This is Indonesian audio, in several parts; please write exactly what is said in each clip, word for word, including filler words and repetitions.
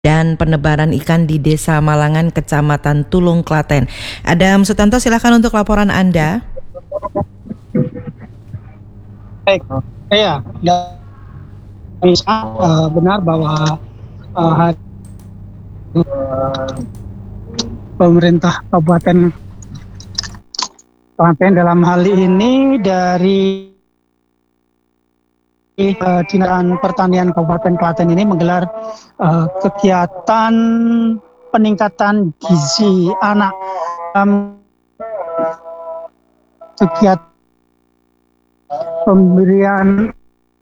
dan penebaran ikan di Desa Malangan, Kecamatan Tulung, Klaten. Adam Sutanto, silakan untuk laporan Anda. Baik, ya, bisa uh, benar bahwa uh, pemerintah Kabupaten Klaten dalam hal ini dari uh, Dinas Pertanian Kabupaten Klaten ini menggelar uh, kegiatan peningkatan gizi anak. Um, kegiatan pemberian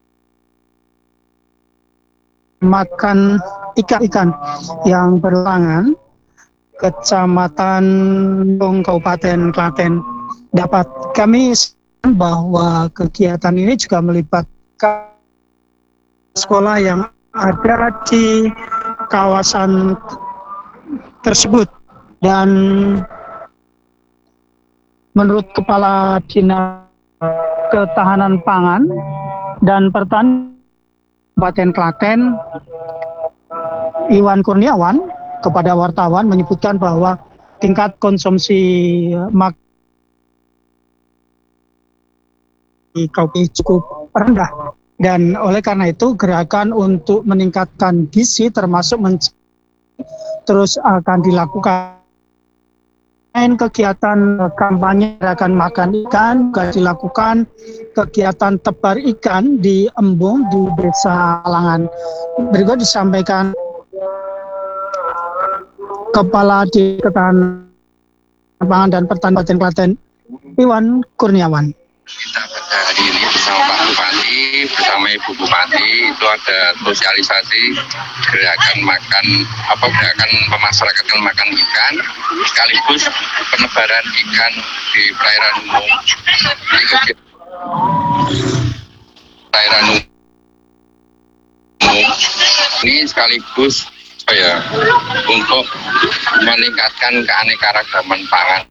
makan ikan-ikan yang berlangan Kecamatan Tulung, Kabupaten Klaten. Dapat kami sampaikan bahwa kegiatan ini juga melibatkan sekolah yang ada di kawasan tersebut, dan menurut Kepala Dinas Ketahanan Pangan dan Pertanian Kabupaten Klaten, Iwan Kurniawan, kepada wartawan menyebutkan bahwa tingkat konsumsi mak di Kabupaten cukup rendah, dan oleh karena itu gerakan untuk meningkatkan gizi termasuk men- terus akan dilakukan. Kegiatan kampanye gerakan makan ikan juga dilakukan, kegiatan tebar ikan di embung di Desa Malangan. Berikut disampaikan Kepala Dinas Ketahanan Pangan dan Pertanian Kabupaten Klaten, Iwan Kurniawan. Kita pada hari ini bersama Pak Bupati, bersama Ibu Bupati, itu ada sosialisasi gerakan makan, apa gerakan memasyarakatkan makan ikan, sekaligus penebaran ikan di perairan umum. Di perairan umum ini sekaligus oh ya, untuk meningkatkan keanekaragaman pangan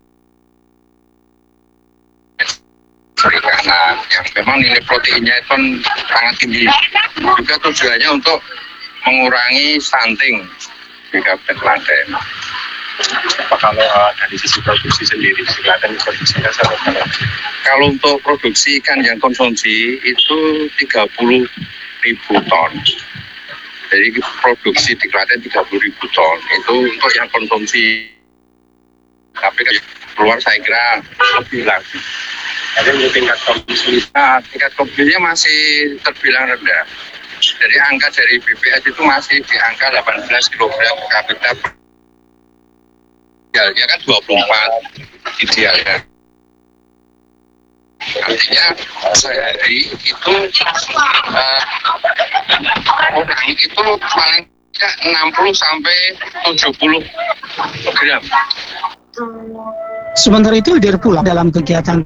perikanan yang memang nilai proteinnya itu sangat tinggi. Juga tujuannya untuk mengurangi stunting di Kabupaten Klaten. Apa kalau uh, dari sisi produksi sendiri di Klaten produksinya seperti apa? Kalau untuk produksi ikan yang konsumsi itu tiga puluh ribu ton. Jadi produksi di Klaten tiga puluh ribu ton itu untuk yang konsumsi. Tapi keluar saya kira lebih lagi. Jadi untuk tingkat konsumsi, nah, tingkat konsumsinya masih terbilang rendah. Jadi angka dari B P S itu masih di angka delapan belas kilogram per kapita. Idealnya kan dua puluh empat idealnya. Artinya sehari itu uh, orang itu paling tidak enam puluh sampai tujuh puluh gram. Sementara itu hadir pula dalam kegiatan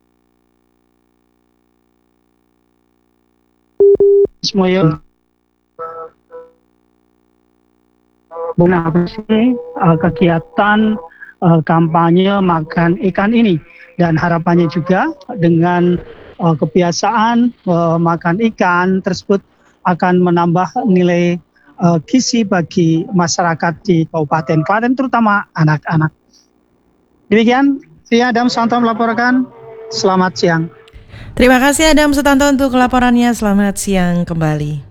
semuanya mengapresiasi uh, kegiatan uh, kampanye makan ikan ini, dan harapannya juga dengan uh, kebiasaan uh, makan ikan tersebut akan menambah nilai uh, gizi bagi masyarakat di Kabupaten Klaten, terutama anak-anak. Demikian, saya Adam Sutanto melaporkan. Selamat siang. Terima kasih Adam Sutanto untuk laporannya. Selamat siang kembali.